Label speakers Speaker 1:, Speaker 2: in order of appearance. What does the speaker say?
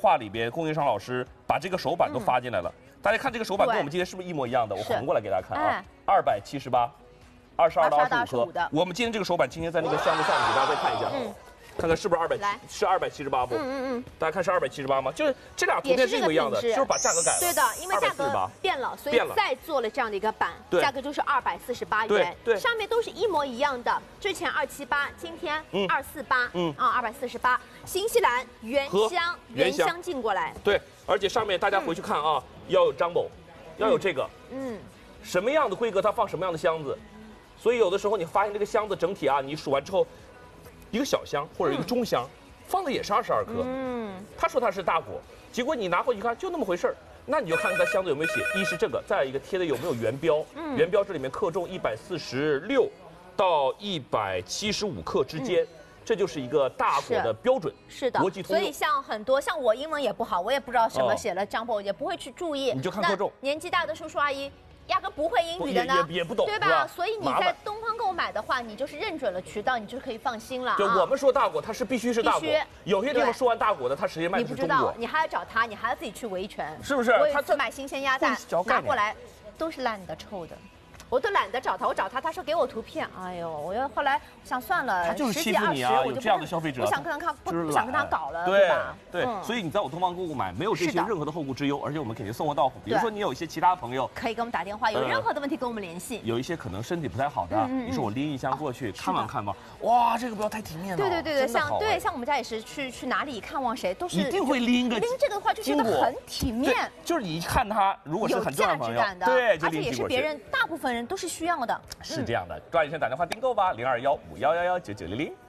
Speaker 1: 话里边，供应商老师把这个手板都发进来了。大家看这个手板跟我们今天是不是一模一样的？我横过来给大家看啊，278，22到25克。我们今天这个手板今天在那个箱子上面，给大家再看一下。看看是不是是278不？大家看是278吗？就是这俩图片是一模一样的，就是把价格改了。
Speaker 2: 对的，因为价格变了，所以再做了这样的一个板，价格就是248元。对，上面都是一模一样的。之前278，今天248，248。新西兰原箱进过来。
Speaker 1: 对，而且上面大家回去看啊，要有 Jumbo， 要有这个，什么样的规格它放什么样的箱子，所以有的时候你发现这个箱子整体啊，你数完之后。一个小箱或者一个中箱，放的也是22克。他说他是大果，结果你拿回去看就那么回事儿，那你就看看它箱子有没有写，一是这个，再一个贴的有没有原标。原标这里面克重146到175克之间。这就是一个大果的标准，
Speaker 2: 是的，
Speaker 1: 国际通用。
Speaker 2: 所以像很多像我英文也不好，我也不知道什么写了 Jumbo，也不会去注意。
Speaker 1: 你就看克重。
Speaker 2: 年纪大的叔叔阿姨。压根不会英语的呢，
Speaker 1: 也不懂，
Speaker 2: 对吧？所以你在东方购买的话，你就是认准了渠道，你就可以放心了。
Speaker 1: 对，我们说大果，它是必须是大果。有些地方说完大果的，它实际卖的是中果。
Speaker 2: 你不知道，你还要找他，你还要自己去维权，
Speaker 1: 是不是？
Speaker 2: 他去买新鲜鸭蛋，拿过来都是烂的、臭的。我都懒得找他，我找他，他说给我图片，哎呦，我又后来想算了，
Speaker 1: 他就是欺负你啊！有这样的消费者，
Speaker 2: 不想跟他不想跟他搞了，
Speaker 1: 对
Speaker 2: 吧？
Speaker 1: 对，所以你在我东方购物买，没有这些任何的后顾之忧，而且我们肯定送货到府。比如说你有一些其他朋友，
Speaker 2: 可以给我们打电话，有任何的问题跟我们联系。
Speaker 1: 有一些可能身体不太好的，你说我拎一箱过去看望看望，哇，这个标太体面了。
Speaker 2: 对，像我们家也是去哪里看望谁都是
Speaker 1: 一定会拎
Speaker 2: 这个的话就觉得很体面，
Speaker 1: 就是你一看他如果是很重要的朋友，对，
Speaker 2: 而且也是别人大部分人都是需要的。
Speaker 1: 是这样的，抓紧时间打电话订购吧，0215111990。